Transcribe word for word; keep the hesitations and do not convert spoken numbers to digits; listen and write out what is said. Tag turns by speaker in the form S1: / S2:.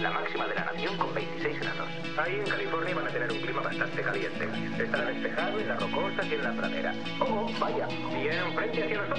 S1: la máxima de la nación con veintiséis grados.
S2: Ahí en California van a tener un clima bastante caliente. Estará despejado en las rocosas y en la pradera. Oh, vaya, viene un frente hacia nosotros.